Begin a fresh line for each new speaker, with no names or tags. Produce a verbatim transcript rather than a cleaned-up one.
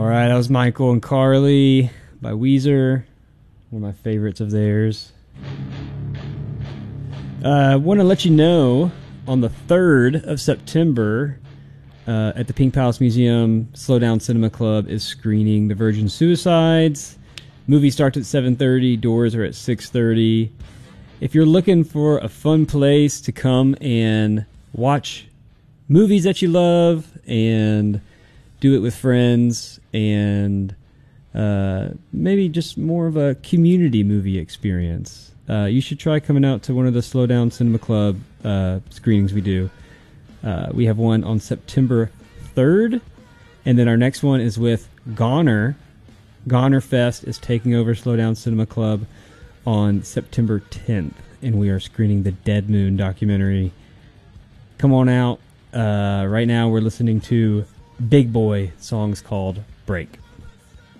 right, that was Michael and Carly by Weezer. One of my favorites of theirs. I uh, want to let you know, on the third of September, uh, at the Pink Palace Museum, Slow Down Cinema Club is screening The Virgin Suicides. Movie starts at seven thirty, doors are at six thirty. If you're looking for a fun place to come and watch movies that you love and do it with friends and uh, maybe just more of a community movie experience, uh, you should try coming out to one of the Slow Down Cinema Club uh, screenings we do. Uh, we have one on September third, and then our next one is with Goner. Goner Fest is taking over Slow Down Cinema Club on September tenth, and we are screening the Dead Moon documentary. Come on out. Uh, right now we're listening to Big Boy, song's called Break.